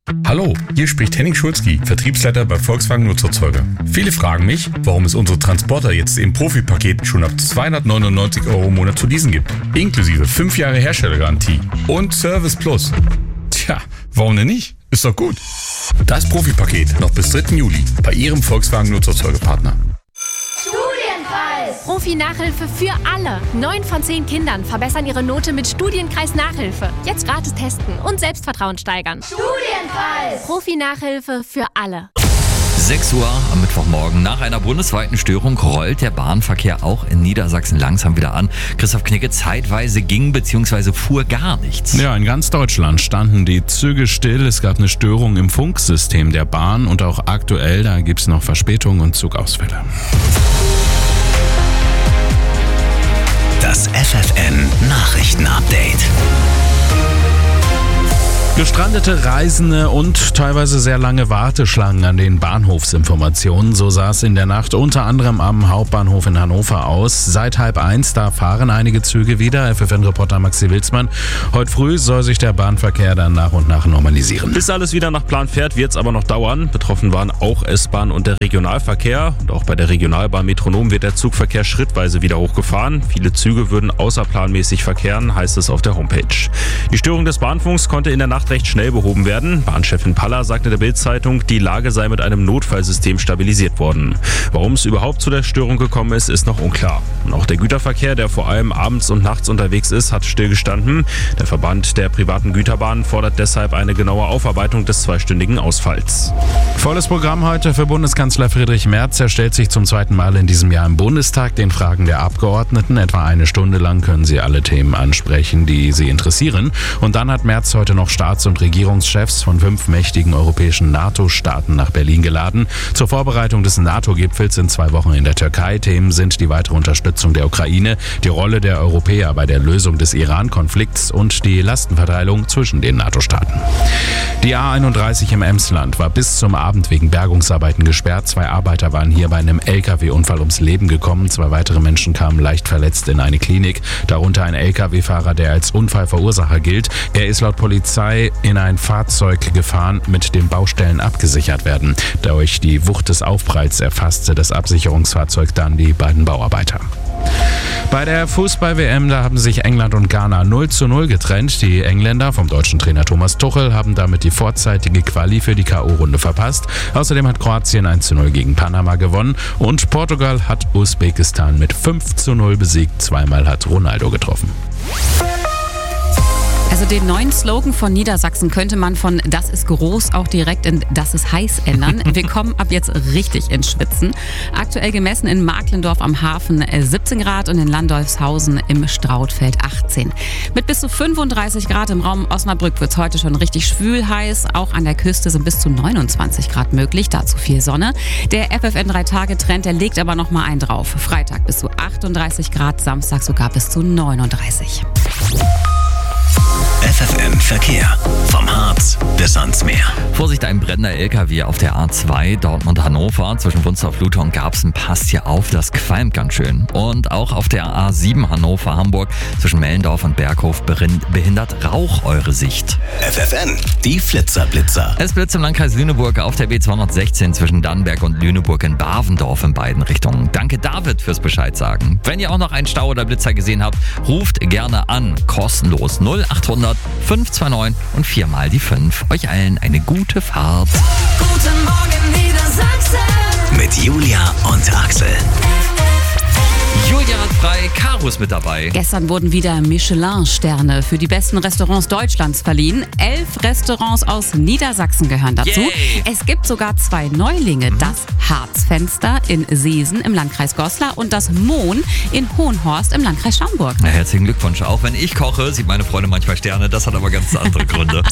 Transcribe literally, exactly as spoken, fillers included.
Hallo, hier spricht Henning Schulzki, Vertriebsleiter bei Volkswagen Nutzerzeuger. Viele fragen mich, warum es unsere Transporter jetzt im Profipaket schon ab zweihundertneunundneunzig Euro im Monat zu leasen gibt. Inklusive fünf Jahre Herstellergarantie und Service Plus. Tja, warum denn nicht? Ist doch gut. Das Profipaket noch bis dritten Juli bei Ihrem Volkswagen Nutzerzeugerpartner. Studienkreis! Profi-Nachhilfe für alle. Neun von zehn Kindern verbessern ihre Note mit Studienkreis-Nachhilfe. Jetzt gratis testen und Selbstvertrauen steigern. Studienkreis! Profi-Nachhilfe für alle. sechs Uhr am Mittwochmorgen. Nach einer bundesweiten Störung rollt der Bahnverkehr auch in Niedersachsen langsam wieder an. Christoph Knigge, zeitweise ging bzw. fuhr gar nichts. Ja, in ganz Deutschland standen die Züge still. Es gab eine Störung im Funksystem der Bahn und auch aktuell, da gibt es noch Verspätungen und Zugausfälle. Das F F N-Nachrichten-Update. Gestrandete Reisende und teilweise sehr lange Warteschlangen an den Bahnhofsinformationen. So sah es in der Nacht unter anderem am Hauptbahnhof in Hannover aus. Seit halb eins, da fahren einige Züge wieder. F F N-Reporter Maxi Wilsmann. Heute früh soll sich der Bahnverkehr dann nach und nach normalisieren. Bis alles wieder nach Plan fährt, wird es aber noch dauern. Betroffen waren auch S-Bahn und der Regionalverkehr. Und auch bei der Regionalbahn Metronom wird der Zugverkehr schrittweise wieder hochgefahren. Viele Züge würden außerplanmäßig verkehren, heißt es auf der Homepage. Die Störung des Bahnfunks konnte in der Nacht recht schnell behoben werden. Bahnchefin Paller sagte der Bild-Zeitung, die Lage sei mit einem Notfallsystem stabilisiert worden. Warum es überhaupt zu der Störung gekommen ist, ist noch unklar. Und auch der Güterverkehr, der vor allem abends und nachts unterwegs ist, hat stillgestanden. Der Verband der privaten Güterbahnen fordert deshalb eine genaue Aufarbeitung des zweistündigen Ausfalls. Volles Programm heute für Bundeskanzler Friedrich Merz. Er stellt sich zum zweiten Mal in diesem Jahr im Bundestag den Fragen der Abgeordneten. Etwa eine Stunde lang können sie alle Themen ansprechen, die sie interessieren. Und dann hat Merz heute noch Staats- und Regierungschefs von fünf mächtigen europäischen NATO-Staaten nach Berlin geladen. Zur Vorbereitung des NATO-Gipfels in zwei Wochen in der Türkei. Themen sind die weitere Unterstützung der Ukraine, die Rolle der Europäer bei der Lösung des Iran-Konflikts und die Lastenverteilung zwischen den NATO-Staaten. Die A einunddreißig im Emsland war bis zum Abend wegen Bergungsarbeiten gesperrt. Zwei Arbeiter waren hier bei einem L K W-Unfall ums Leben gekommen. Zwei weitere Menschen kamen leicht verletzt in eine Klinik. Darunter ein L K W-Fahrer, der als Unfallverursacher gilt. Er ist laut Polizei in ein Fahrzeug gefahren, mit dem Baustellen abgesichert werden. Durch die Wucht des Aufpralls erfasste das Absicherungsfahrzeug dann die beiden Bauarbeiter. Bei der Fußball-W M, da haben sich England und Ghana null zu null getrennt. Die Engländer vom deutschen Trainer Thomas Tuchel haben damit die vorzeitige Quali für die K O-Runde verpasst. Außerdem hat Kroatien eins zu null gegen Panama gewonnen und Portugal hat Usbekistan mit fünf zu null besiegt. Zweimal hat Ronaldo getroffen. Also den neuen Slogan von Niedersachsen könnte man von "Das ist groß" auch direkt in "Das ist heiß" ändern. Wir kommen ab jetzt richtig ins Schwitzen. Aktuell gemessen in Marklendorf am Hafen siebzehn Grad und in Landolfshausen im Strautfeld achtzehn. Mit bis zu fünfunddreißig Grad im Raum Osnabrück wird es heute schon richtig schwül heiß. Auch an der Küste sind bis zu neunundzwanzig Grad möglich, dazu viel Sonne. Der F F N drei Tage Trend, der legt aber noch mal einen drauf. Freitag bis zu achtunddreißig Grad, Samstag sogar bis zu neununddreißig. F F N Verkehr. Vom Harz bis ans Meer. Vorsicht, ein brennender L K W auf der A zwei Dortmund-Hannover. Zwischen Wunstorf-Luton und Garbsen passt hier auf, das qualmt ganz schön. Und auch auf der A sieben Hannover-Hamburg zwischen Mellendorf und Berghof behindert Rauch eure Sicht. F F N, die Flitzer-Blitzer. Es blitzt im Landkreis Lüneburg auf der B zweihundertsechzehn zwischen Dannenberg und Lüneburg in Bavendorf in beiden Richtungen. Danke David fürs Bescheid sagen. Wenn ihr auch noch einen Stau oder Blitzer gesehen habt, ruft gerne an. Kostenlos null achthundert fünf zwei neun und viermal die fünf. Euch allen eine gute Fahrt. Guten Morgen Niedersachsen. Mit Julia und Axel. Julia hat frei, Caro ist mit dabei. Gestern wurden wieder Michelin-Sterne für die besten Restaurants Deutschlands verliehen. Elf Restaurants aus Niedersachsen gehören dazu. Yay. Es gibt sogar zwei Neulinge. Das Harzfenster in Seesen im Landkreis Goslar und das Mohn in Hohenhorst im Landkreis Schaumburg. Na, herzlichen Glückwunsch. Auch wenn ich koche, sieht meine Freundin manchmal Sterne. Das hat aber ganz andere Gründe.